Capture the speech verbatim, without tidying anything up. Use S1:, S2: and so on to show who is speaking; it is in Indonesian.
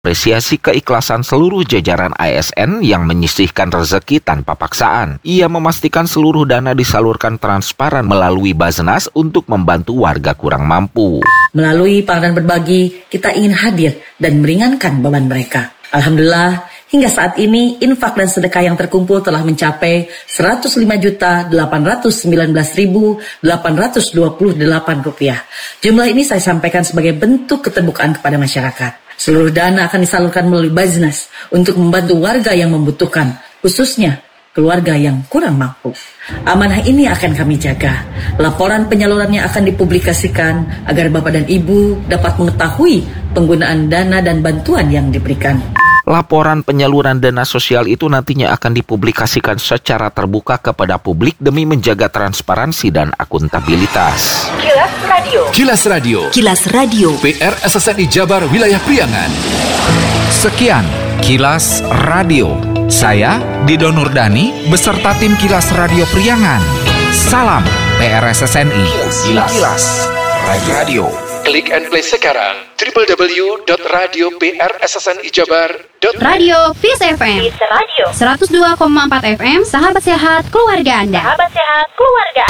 S1: apresiasi keikhlasan seluruh jajaran A S N yang menyisihkan rezeki tanpa paksaan. Ia memastikan seluruh dana disalurkan transparan melalui Baznas untuk membantu warga kurang mampu.
S2: Melalui Panganan Berbagi, kita ingin hadir dan meringankan beban mereka. Alhamdulillah, hingga saat ini infak dan sedekah yang terkumpul telah mencapai seratus lima juta delapan ratus sembilan belas ribu delapan ratus dua puluh delapan rupiah. Jumlah ini saya sampaikan sebagai bentuk keterbukaan kepada masyarakat. Seluruh dana akan disalurkan melalui Baznas untuk membantu warga yang membutuhkan, khususnya keluarga yang kurang mampu. Amanah ini akan kami jaga. Laporan penyalurannya akan dipublikasikan agar Bapak dan Ibu dapat mengetahui penggunaan dana dan bantuan yang diberikan.
S1: Laporan penyaluran dana sosial itu nantinya akan dipublikasikan secara terbuka kepada publik demi menjaga transparansi dan akuntabilitas.
S3: Kilas Radio.
S4: Kilas Radio.
S5: Kilas Radio.
S4: P R S S N I Jabar Wilayah Priangan.
S6: Sekian Kilas Radio. Saya Dido Nurdani beserta tim Kilas Radio Priangan. Salam P R S S N I.
S4: Kilas,
S6: Kilas Radio.
S4: Klik and play sekarang w w w dot radio p r s s n i jabar dot net.
S7: Radio Fis F M
S3: Fis Radio
S7: seratus dua koma empat F M, sahabat sehat keluarga Anda.
S3: Sahabat sehat keluarga